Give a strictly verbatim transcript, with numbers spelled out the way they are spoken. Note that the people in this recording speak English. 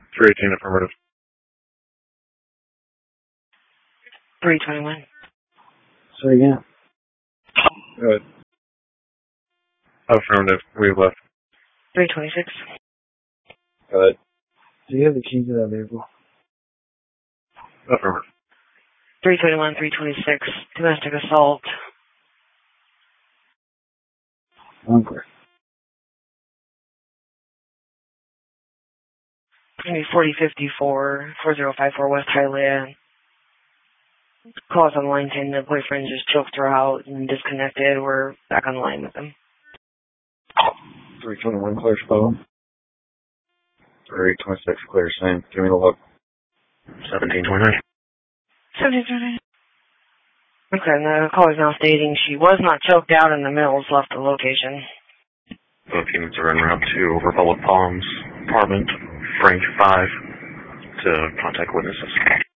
three eighteen affirmative. three twenty-one. Say again. Good. Affirmative. We've left. three twenty-six. Good. Do you have the key to that vehicle? Affirmative. three twenty-one, three twenty-six. Domestic assault. Unclear. Maybe forty fifty-four, four zero five four West Hialeah. Calls on the line saying the boyfriend just choked her out and disconnected. We're back on the line with them. three twenty-one, clear spell. three twenty-six, clear same. Give me the look. seventeen twenty-nine. seventeen twenty-nine. Okay, and the caller is now stating she was not choked out and the Mills left the location. Both units are en route to Republic Palms, apartment, Frank five, to contact witnesses.